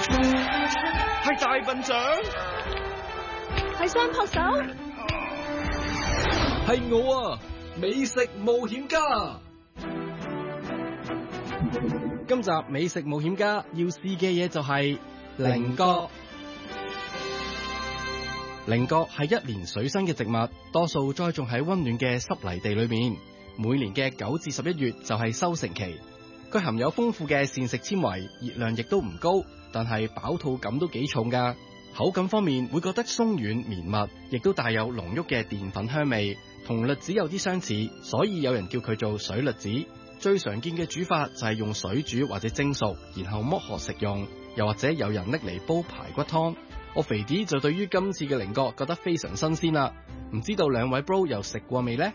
係大笨象， 係雙撲手， 係我啊！美食冒險家。今集美食冒險家要試嘅嘢就係菱角。菱角係一年水生嘅植物，多數栽種喺溫暖嘅濕泥地裏面。每年嘅9至11月就係收成期。佢含有豐富嘅膳食纖維，熱量亦都唔高，但係飽肚感都幾重噶。口感方面會覺得鬆軟綿密，亦都帶有濃郁嘅澱粉香味，同栗子有啲相似，所以有人叫佢做水栗子。最常見嘅煮法就係用水煮或者蒸熟，然後剝殼食用，又或者有人拎嚟煲排骨湯。我肥啲就對於今次嘅菱角覺得非常新鮮啦，唔知道兩位 bro 又食過未呢？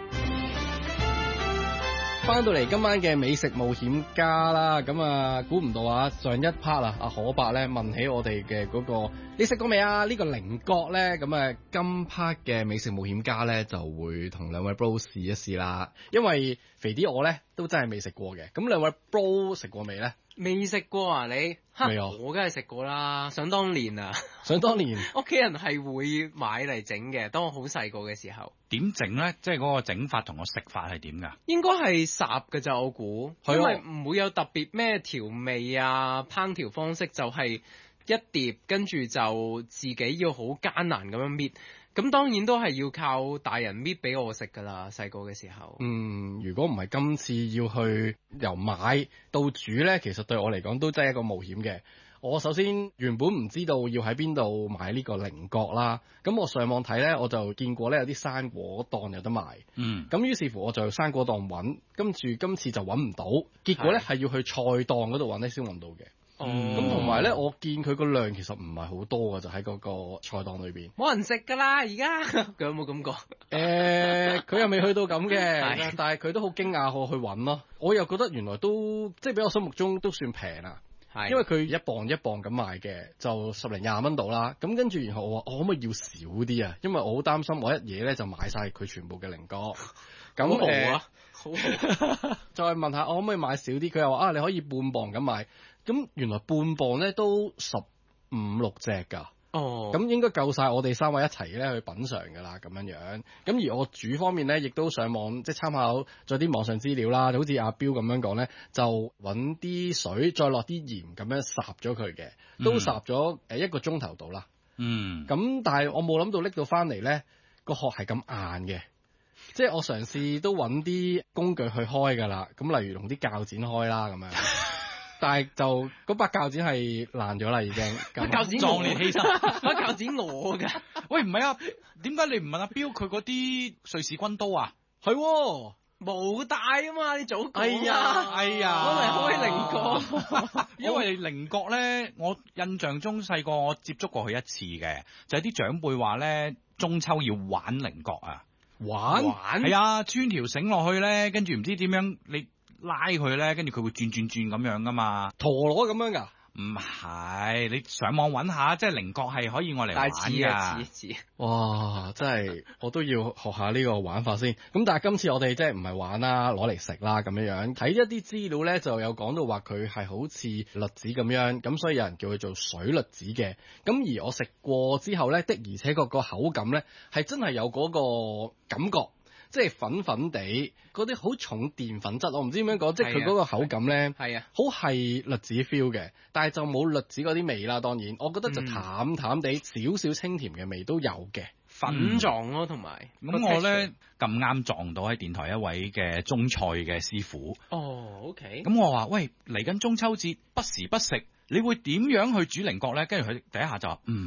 翻到嚟今晚嘅美食冒險家啦，咁啊估唔到啊，上一 part 啊，阿可伯咧問起我哋嘅嗰個你食過未啊？呢個菱角咧，咁啊今 part 嘅美食冒險家咧就會同兩位 bro 試一試啦，因為肥啲我咧都真係未食過嘅，咁兩位 bro 食過未咧？ 未食過啊你？ 未啊？ 我梗係食過啦，想當年啊， 想當年屋企人係會買嚟整嘅，當我好細個嘅時候。 點整咧？即係嗰個整法同個食法係點㗎？ 應該係烚㗎咋，我估， 因為唔會有特別咩調味啊，烹調方式就係一碟，跟住就自己要好艱難咁樣搣。咁當然都係要靠大人搣俾我食㗎啦，細個嘅時候。 如果唔係今次要去由買到煮咧，其實對我嚟講都真係一個冒險嘅。我首先原本唔知道要喺邊度買呢個菱角啦，咁我上網睇咧，我就見過咧有啲生果檔有得賣。咁於是乎我就生果檔揾，跟住今次就揾唔到，結果咧係要去菜檔嗰度揾咧先揾到嘅。咁同埋咧，我見佢個量其實唔係好多㗎，就喺嗰個菜檔裏邊。 冇人食㗎啦，而家佢有冇咁講？ 佢又未去到咁嘅，但係佢都好驚訝我去揾咯。我又覺得原來都即係比我心目中都算平啦。因為佢一磅一磅咁賣嘅，就10零20蚊到啦。咁跟住然後我話我可唔可以要少啲啊？因為我好擔心我一嘢咧就買晒佢全部嘅菱角。咁好再問下我可唔可以買少啲？佢又話你可以半磅咁買。咁原來半磅咧都15、16隻㗎。咁應該夠晒我哋三位一齊咧去品嚐㗎啦，咁樣。咁而我煮方面咧，亦都上網即係參考咗啲網上資料啦，就好似阿彪咁樣講咧，就揾啲水再落啲鹽咁樣烚咗佢嘅，都烚咗1個鐘頭到啦。咁但係我冇諗到拎到翻嚟咧，個殼係咁硬嘅，即係我嘗試都揾啲工具去開㗎啦。咁例如用啲鉸剪開啦咁樣。但係就嗰把鉸剪係爛咗啦，已經。 鉸剪壯烈犧牲， 把鉸剪我㗎。 喂，唔係啊？點解你唔問阿彪佢嗰啲瑞士軍刀啊？ 係喎， 冇帶啊嘛，你早講。 哎呀， 我嚟開菱角。 因為菱角咧，我印象中細個我接觸過佢一次嘅，就係啲長輩話咧，中秋要玩菱角啊。 玩？ 係啊，穿條繩落去咧，跟住唔知點樣你拉佢咧，跟住佢會轉咁樣噶嘛？ 陀螺咁樣㗎？ 唔係，你上網揾下，即係菱角係可以我嚟玩㗎。 似哇！真係我都要學下呢個玩法先。咁但係今次我哋即係唔係玩啦，攞嚟食啦咁樣。睇一啲資料咧，就有講到話佢係好似栗子咁樣，咁所以有人叫佢做水栗子嘅。咁而我食過之後咧，的而且確個口感咧係真係有嗰個感覺。即係粉粉地嗰啲好重澱粉質，我唔知點樣講，即係佢嗰個口感咧，好係栗子 feel 嘅，但係就冇栗子嗰啲味啦。當然，我覺得就淡淡地少少清甜嘅味都有嘅， 粉狀咯，同埋咁我咧咁啱撞到喺電台一位嘅中菜嘅師傅。 OK。 咁我話喂，嚟緊中秋節不時不食，你會點樣去煮菱角咧？跟住佢第一下就話